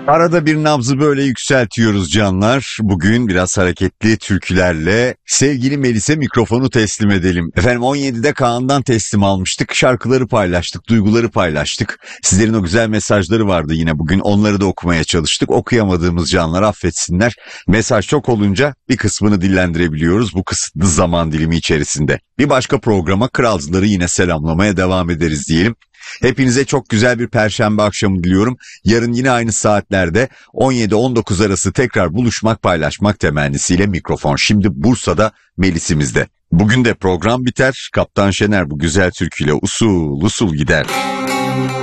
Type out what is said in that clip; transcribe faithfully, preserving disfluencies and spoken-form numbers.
Arada bir nabzı böyle yükseltiyoruz canlar. Bugün biraz hareketli türkülerle sevgili Melis'e mikrofonu teslim edelim. Efendim on yedide Kaan'dan teslim almıştık. Şarkıları paylaştık, duyguları paylaştık. Sizlerin o güzel mesajları vardı yine bugün. Onları da okumaya çalıştık. Okuyamadığımız canlar affetsinler. Mesaj çok olunca bir kısmını dillendirebiliyoruz bu kısıtlı zaman dilimi içerisinde. Bir başka programa kralcıları yine selamlamaya devam ederiz diyelim. Hepinize çok güzel bir perşembe akşamı diliyorum. Yarın yine aynı saatlerde on yedi on dokuz arası tekrar buluşmak, paylaşmak temennisiyle mikrofon şimdi Bursa'da, Melis'imizde. Bugün de program biter. Kaptan Şener bu güzel türküyle usul usul gider.